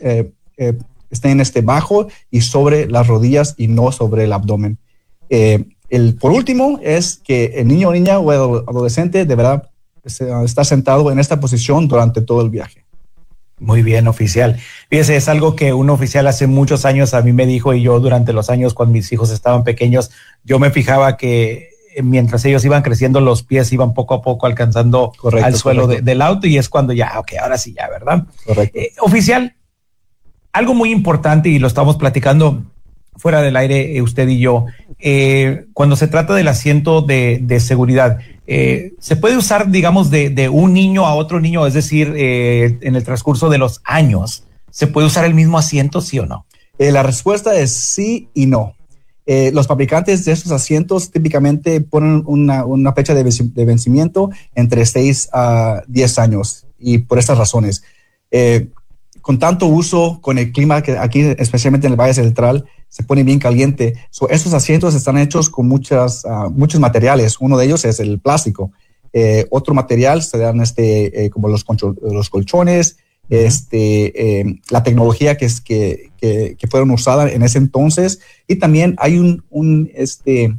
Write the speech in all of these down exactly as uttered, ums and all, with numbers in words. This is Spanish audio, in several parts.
eh, eh, estén este, bajo y sobre las rodillas y no sobre el abdomen. Eh, el, por último, es que el niño o niña o el adolescente deberá estar sentado en esta posición durante todo el viaje. Muy bien, oficial. Fíjese, es algo que un oficial hace muchos años a mí me dijo, y yo durante los años cuando mis hijos estaban pequeños, yo me fijaba que mientras ellos iban creciendo, los pies iban poco a poco alcanzando correcto, al suelo de, del auto, y es cuando ya, ok, ahora sí ya, ¿verdad? Correcto. Eh, oficial, algo muy importante, y lo estamos platicando fuera del aire, eh, usted y yo, eh, cuando se trata del asiento de, de seguridad, eh, ¿se puede usar, digamos, de, de un niño a otro niño? Es decir, eh, en el transcurso de los años, ¿se puede usar el mismo asiento, sí o no? Eh, la respuesta es sí y no. Eh, los fabricantes de estos asientos típicamente ponen una, una fecha de, venci- de vencimiento entre seis a diez años, y por estas razones. Eh, con tanto uso, con el clima que aquí, especialmente en el Valle Central, se pone bien caliente. So, estos asientos están hechos con muchas, uh, muchos materiales. Uno de ellos es el plástico. Eh, otro material serán este, eh, como los, concho- los colchones, uh-huh. este, eh, la tecnología que, es, que, que, que fueron usadas en ese entonces. Y también hay un, un, este,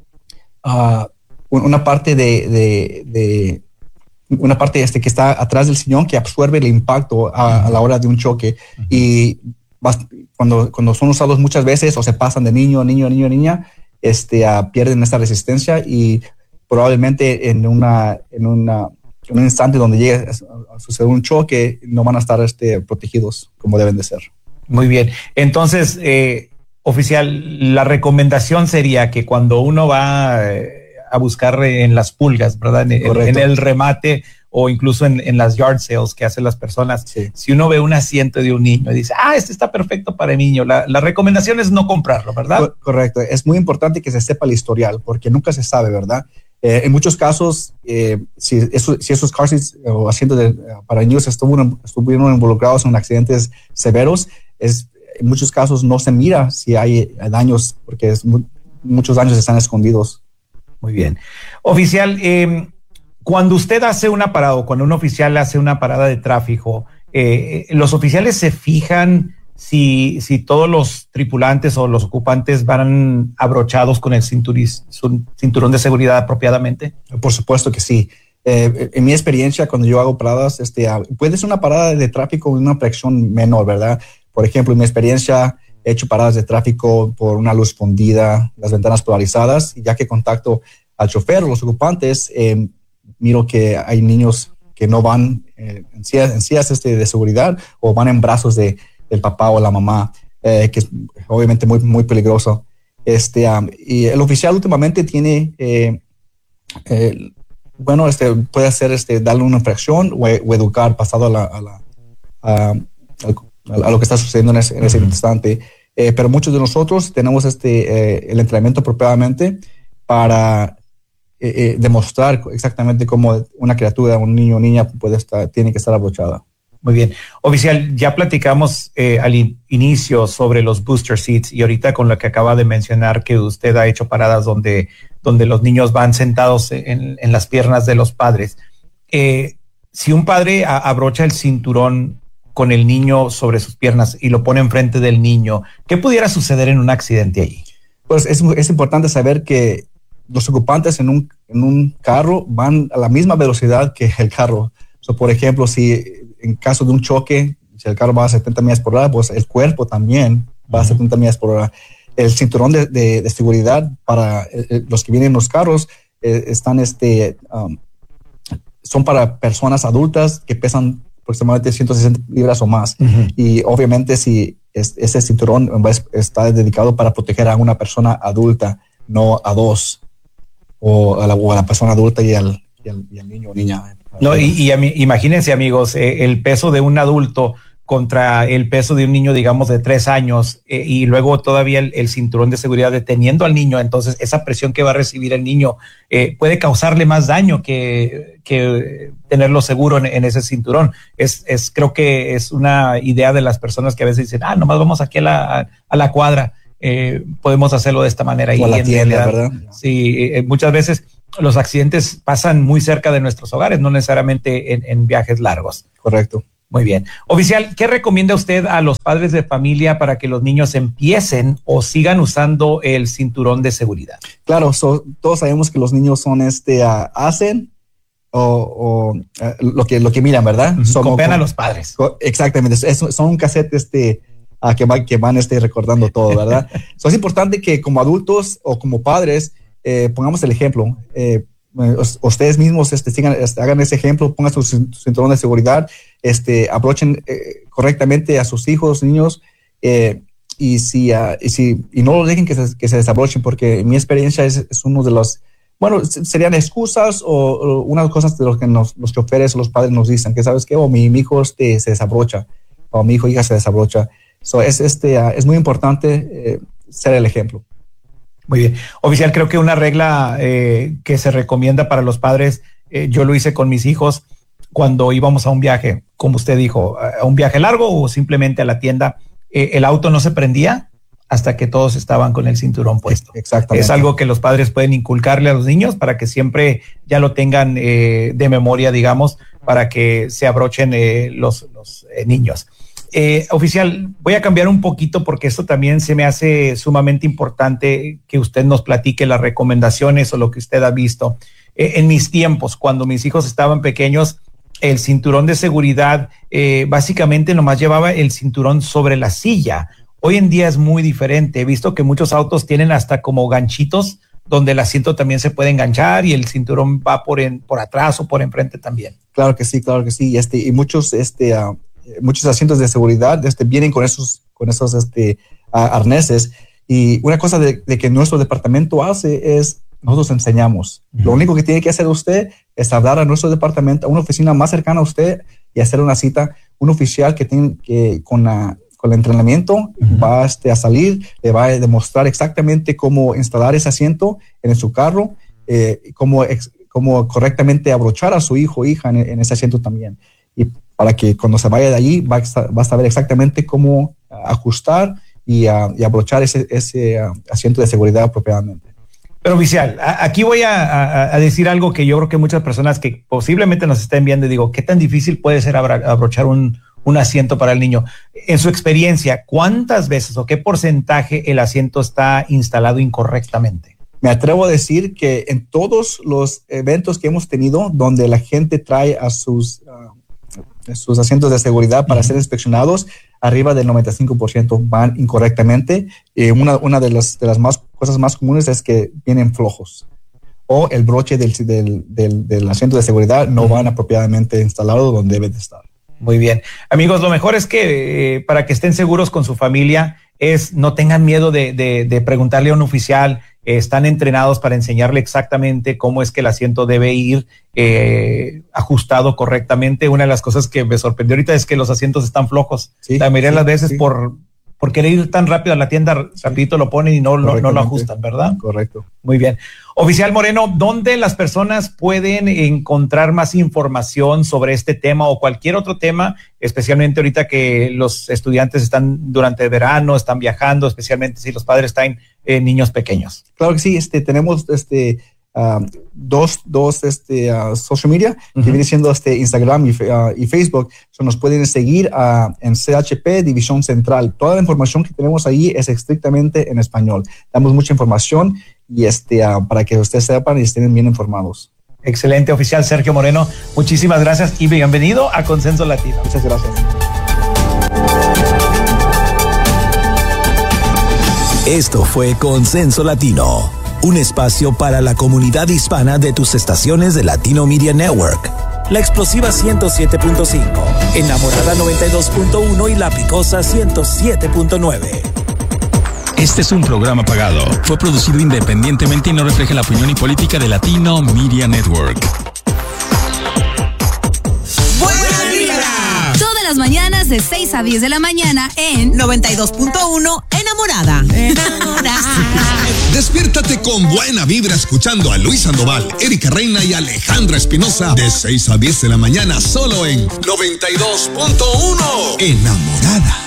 uh, una parte de, de, de una parte este que está atrás del sillón que absorbe el impacto a, a la hora de un choque. Uh-huh. Y cuando, cuando son usados muchas veces o se pasan de niño, niño, niño, niña, este, uh, pierden esta resistencia, y probablemente en, una, en, una, en un instante donde llegue a suceder un choque no van a estar este, protegidos como deben de ser. Muy bien. Entonces, eh, oficial, la recomendación sería que cuando uno va eh, a buscar en las pulgas, ¿verdad? En, en el remate o incluso en, en las yard sales que hacen las personas, sí. Si uno ve un asiento de un niño y dice, ah, este está perfecto para el niño, la, la recomendación es no comprarlo, ¿verdad? Correcto. Es muy importante que se sepa el historial, porque nunca se sabe, ¿verdad? Eh, en muchos casos, eh, si, eso, si esos car seats o asientos de, para niños estuvieron, estuvieron involucrados en accidentes severos, es, en muchos casos no se mira si hay daños, porque es, muchos daños están escondidos. Muy bien. Oficial, eh, cuando usted hace una parada, o cuando un oficial hace una parada de tráfico, eh, los oficiales se fijan si, si todos los tripulantes o los ocupantes van abrochados con el cinturis, cinturón de seguridad apropiadamente. Por supuesto que sí. Eh, en mi experiencia, cuando yo hago paradas, este, puede ser una parada de tráfico en una fracción menor, ¿verdad? Por ejemplo, en mi experiencia, he hecho paradas de tráfico por una luz fundida, las ventanas polarizadas, y ya que contacto al chofer o los ocupantes, eh, miro que hay niños que no van eh, en sillas, en sillas este, de seguridad, o van en brazos de, del papá o la mamá, eh, que es obviamente muy, muy peligroso. Este, um, y el oficial últimamente tiene, eh, eh, bueno, este, puede hacer, este, darle una infracción o, o educar pasado a, la, a, la, a, a, a lo que está sucediendo en ese, en ese uh-huh. instante. Eh, pero muchos de nosotros tenemos este, eh, el entrenamiento apropiadamente para eh, eh, demostrar exactamente cómo una criatura, un niño o niña puede estar, tiene que estar abrochada. Muy bien. Oficial, ya platicamos eh, al in- inicio sobre los booster seats, y ahorita con lo que acaba de mencionar, que usted ha hecho paradas donde, donde los niños van sentados en, en las piernas de los padres. Eh, si un padre a- abrocha el cinturón con el niño sobre sus piernas y lo pone enfrente del niño, ¿qué pudiera suceder en un accidente allí? Pues es, es importante saber que los ocupantes en un, en un carro van a la misma velocidad que el carro. So, por ejemplo, si en caso de un choque, si el carro va a setenta millas por hora, pues el cuerpo también va uh-huh. a setenta millas por hora. El cinturón de, de, de seguridad para eh, los que vienen en los carros eh, están este, um, son para personas adultas que pesan aproximadamente ciento sesenta libras o más. Uh-huh. Y obviamente si es, ese cinturón está dedicado para proteger a una persona adulta, no a dos, o a la, o a la persona adulta y al, y al, y al niño o niña. No, y, y a mí, imagínense, amigos, eh, el peso de un adulto contra el peso de un niño, digamos, de tres años, eh, y luego todavía el, el cinturón de seguridad deteniendo al niño. Entonces, esa presión que va a recibir el niño eh, puede causarle más daño que, que tenerlo seguro en, en ese cinturón. Es, es, creo que es una idea de las personas que a veces dicen, ah, nomás vamos aquí a la, a la cuadra, eh, podemos hacerlo de esta manera. O a la tienda, ¿verdad? Sí, eh, muchas veces los accidentes pasan muy cerca de nuestros hogares, no necesariamente en, en viajes largos. Correcto. Muy bien. Oficial, ¿qué recomienda usted a los padres de familia para que los niños empiecen o sigan usando el cinturón de seguridad? Claro, so, todos sabemos que los niños son este, uh, hacen o, o uh, lo que lo que miran, ¿verdad? Uh-huh. Son, Copian a los padres. Exactamente, es, son un cassette este, uh, que, va, que van este, recordando todo, ¿verdad? So, es importante que como adultos o como padres eh, pongamos el ejemplo. Eh, ustedes mismos este, sigan, este, hagan ese ejemplo, pongan su cinturón de seguridad, este, abrochen eh, correctamente a sus hijos, niños, eh, y, si, uh, y, si, y no lo dejen que se, que se desabrochen, porque en mi experiencia es, es uno de los, bueno, serían excusas o, o unas cosas de los que nos, los choferes o los padres nos dicen, que sabes qué, o mi, mi hijo este, se desabrocha, o mi hijo o hija se desabrocha. So, es, este, uh, es muy importante eh, ser el ejemplo. Muy bien. Oficial, creo que una regla eh, que se recomienda para los padres, eh, yo lo hice con mis hijos cuando íbamos a un viaje, como usted dijo, a un viaje largo o simplemente a la tienda, eh, el auto no se prendía hasta que todos estaban con el cinturón puesto. Exactamente. Es algo que los padres pueden inculcarle a los niños para que siempre ya lo tengan eh, de memoria, digamos, para que se abrochen eh, los, los eh, niños. Eh, oficial, voy a cambiar un poquito porque esto también se me hace sumamente importante que usted nos platique las recomendaciones o lo que usted ha visto. Eh, en mis tiempos, cuando mis hijos estaban pequeños, el cinturón de seguridad eh, básicamente nomás llevaba el cinturón sobre la silla. Hoy en día es muy diferente. He visto que muchos autos tienen hasta como ganchitos donde el asiento también se puede enganchar y el cinturón va por, en, por atrás o por enfrente también. Claro que sí, claro que sí. Este, y muchos... este uh... muchos asientos de seguridad este, vienen con esos, con esos este, uh, arneses. Y una cosa de, de que nuestro departamento hace es, nosotros enseñamos. Uh-huh. Lo único que tiene que hacer usted es hablar a nuestro departamento, a una oficina más cercana a usted y hacer una cita. Un oficial que tiene que con, la, con el entrenamiento uh-huh. va este, a salir, le va a demostrar exactamente cómo instalar ese asiento en su carro, eh, cómo, ex, cómo correctamente abrochar a su hijo o hija en, en ese asiento también. Y para que cuando se vaya de allí va a, va a saber exactamente cómo uh, ajustar y, uh, y abrochar ese, ese uh, asiento de seguridad apropiadamente. Pero oficial, a, aquí voy a, a, a decir algo que yo creo que muchas personas que posiblemente nos estén viendo y digo, ¿qué tan difícil puede ser abra, abrochar un, un asiento para el niño? En su experiencia, ¿cuántas veces o qué porcentaje el asiento está instalado incorrectamente? Me atrevo a decir que en todos los eventos que hemos tenido donde la gente trae a sus... Uh, sus asientos de seguridad para uh-huh. ser inspeccionados, arriba del noventa y cinco por ciento van incorrectamente. Eh, una una de las, de las más, cosas más comunes es que vienen flojos o el broche del, del, del, del asiento de seguridad no uh-huh. van apropiadamente instalado donde debe de estar. Muy bien. Amigos, lo mejor es que eh, para que estén seguros con su familia es no tengan miedo de, de, de preguntarle a un oficial. Eh, están entrenados para enseñarle exactamente cómo es que el asiento debe ir eh, ajustado correctamente. Una de las cosas que me sorprendió ahorita es que los asientos están flojos. Sí, la mayoría sí, de las veces sí. por, por querer ir tan rápido a la tienda, sí. rapidito lo ponen y no, no, no lo ajustan, ¿verdad? Correcto. Muy bien. Oficial Moreno, ¿dónde las personas pueden encontrar más información sobre este tema o cualquier otro tema, especialmente ahorita que los estudiantes están durante el verano, están viajando, especialmente si los padres están eh, niños pequeños? Claro que sí, este, tenemos este, uh, dos, dos este, uh, social media, uh-huh. que viene siendo este Instagram y, uh, y Facebook. So nos pueden seguir uh, en C H P División Central. Toda la información que tenemos ahí es estrictamente en español. Damos mucha información y este, uh, para que ustedes sepan y estén bien informados. Excelente, oficial Sergio Moreno. Muchísimas gracias y bienvenido a Consenso Latino. Muchas gracias. Esto fue Consenso Latino, un espacio para la comunidad hispana de tus estaciones de Latino Media Network. La Explosiva ciento siete punto cinco, Enamorada noventa y dos punto uno y La Picosa ciento siete punto nueve. Este es un programa pagado. Fue producido independientemente y no refleja la opinión y política de Latino Media Network. ¡Buena vibra! Todas las mañanas de seis a diez de la mañana en noventa y dos punto uno Enamorada. Enamorada. Despiértate con buena vibra escuchando a Luis Sandoval, Erika Reina y Alejandra Espinosa de seis a diez de la mañana solo en noventa y dos punto uno Enamorada.